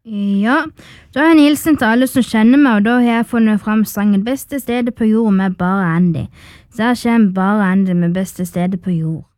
Ja, da har jeg en hilsen til alle som kjenner meg, og da har jeg funnet frem sangen Beste stedet på jord med Bare Andy. Så her kommer Bare Andy med Beste stedet på jord.